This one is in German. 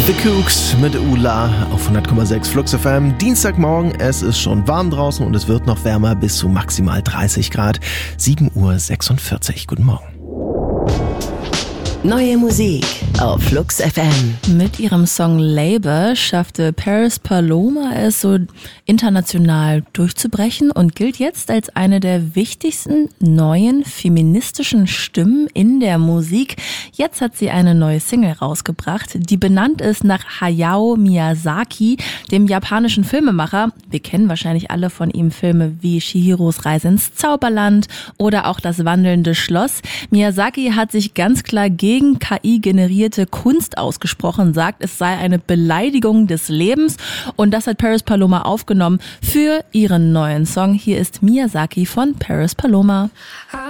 The Kooks mit Ula auf 100,6 Flux FM. Dienstagmorgen, es ist schon warm draußen und es wird noch wärmer bis zu maximal 30 Grad. 7:46 Uhr. Guten Morgen. Neue Musik auf Flux FM. Mit ihrem Song Labor schaffte Paris Paloma es so international durchzubrechen und gilt jetzt als eine der wichtigsten neuen feministischen Stimmen in der Musik. Jetzt hat sie eine neue Single rausgebracht, die benannt ist nach Hayao Miyazaki, dem japanischen Filmemacher. Wir kennen wahrscheinlich alle von ihm Filme wie Chihiros Reise ins Zauberland oder auch Das wandelnde Schloss. Miyazaki hat sich ganz klar gegen KI-generierte Kunst ausgesprochen, sagt, es sei eine Beleidigung des Lebens, und das hat Paris Paloma aufgenommen für ihren neuen Song. Hier ist Miyazaki von Paris Paloma.